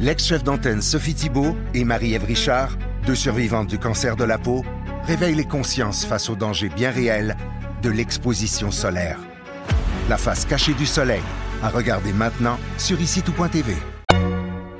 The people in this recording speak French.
L'ex-chef d'antenne Sophie Thibault et Marie-Ève Richard, deux survivantes du cancer de la peau, réveillent les consciences face aux dangers bien réels de l'exposition solaire. La face cachée du soleil, à regarder maintenant sur ICITOUP.tv.